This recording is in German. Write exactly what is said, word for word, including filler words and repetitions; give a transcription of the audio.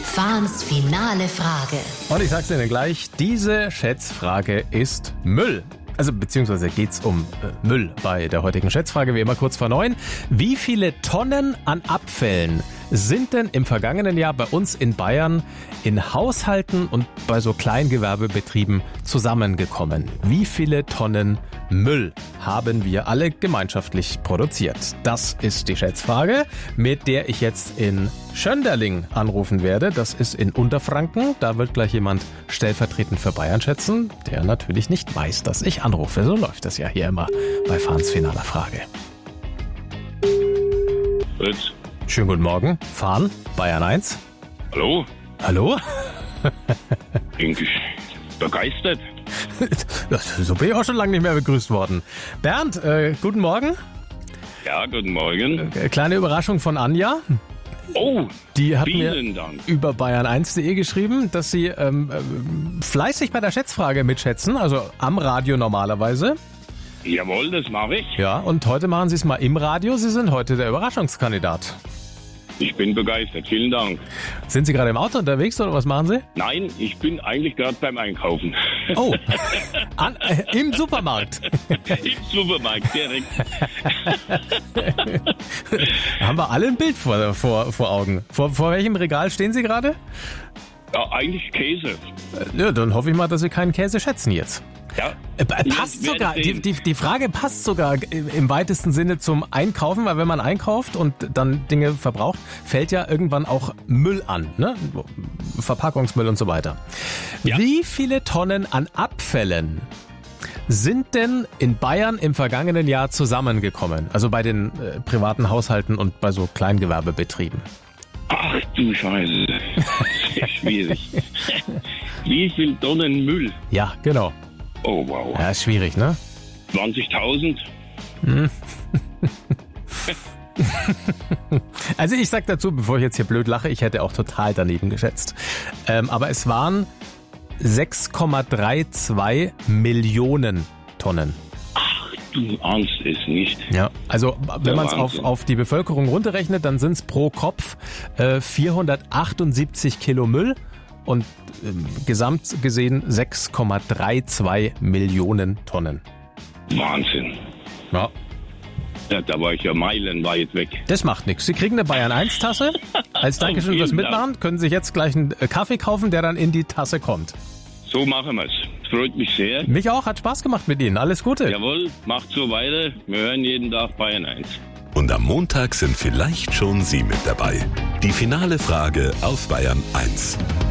Fahns finale Frage. Und ich sag's Ihnen gleich, diese Schätzfrage ist Müll. Also beziehungsweise geht's um äh, Müll bei der heutigen Schätzfrage, wie immer kurz vor neun. Wie viele Tonnen an Abfällen sind denn im vergangenen Jahr bei uns in Bayern in Haushalten und bei so Kleingewerbebetrieben zusammengekommen? Wie viele Tonnen Müll haben wir alle gemeinschaftlich produziert? Das ist die Schätzfrage, mit der ich jetzt in Schönderling anrufen werde. Das ist in Unterfranken. Da wird gleich jemand stellvertretend für Bayern schätzen, der natürlich nicht weiß, dass ich anrufe. So läuft das ja hier immer bei Fahns finaler Frage. Fritz. Schönen guten Morgen. Fahn, Bayern eins. Hallo? Hallo? Bin ich begeistert. So bin ich auch schon lange nicht mehr begrüßt worden. Bernd, äh, guten Morgen. Ja, guten Morgen. Äh, kleine Überraschung von Anja. Oh, Die hat vielen mir Dank. über bayern eins punkt de geschrieben, dass sie ähm, äh, fleißig bei der Schätzfrage mitschätzen, also am Radio normalerweise. Jawohl, das mache ich. Ja, und heute machen sie es mal im Radio. Sie sind heute der Überraschungskandidat. Ich bin begeistert. Vielen Dank. Sind Sie gerade im Auto unterwegs oder was machen Sie? Nein, ich bin eigentlich gerade beim Einkaufen. Oh, an, äh, im Supermarkt. Im Supermarkt, direkt. Da haben wir alle ein Bild vor, vor, vor Augen. Vor, vor welchem Regal stehen Sie gerade? Ja, eigentlich Käse. Ja, dann hoffe ich mal, dass Sie keinen Käse schätzen jetzt. Ja. Äh, passt Wir- wir sogar, werden die, sehen. die, die Frage passt sogar im weitesten Sinne zum Einkaufen, weil wenn man einkauft und dann Dinge verbraucht, fällt ja irgendwann auch Müll an, ne? Verpackungsmüll und so weiter. Ja. Wie viele Tonnen an Abfällen sind denn in Bayern im vergangenen Jahr zusammengekommen? Also bei den äh, privaten Haushalten und bei so Kleingewerbebetrieben. Ach du Scheiße. Sehr schwierig. Wie viel Tonnen Müll? Ja, genau. Oh, wow. Ja, ist schwierig, ne? zwanzigtausend? Also ich sag dazu, bevor ich jetzt hier blöd lache, ich hätte auch total daneben geschätzt. Ähm, aber es waren sechs Komma zweiunddreißig Millionen Tonnen. Du ahnst es nicht. Ja, also wenn Ja, man es auf, Wahnsinn. auf die Bevölkerung runterrechnet, dann sind es pro Kopf äh, vierhundertachtundsiebzig Kilo Müll und ähm, gesamt gesehen sechs Komma zweiunddreißig Millionen Tonnen. Wahnsinn. Ja. Ja, da war ich ja meilenweit weg. Das macht nichts. Sie kriegen eine Bayern eins Tasse. Als Dankeschön fürs Vielen Mitmachen können Sie sich jetzt gleich einen äh, Kaffee kaufen, der dann in die Tasse kommt. So machen wir's. Freut mich sehr. Mich auch, hat Spaß gemacht mit Ihnen. Alles Gute. Jawohl, macht so weiter. Wir hören jeden Tag Bayern eins. Und am Montag sind vielleicht schon Sie mit dabei. Die finale Frage auf Bayern eins.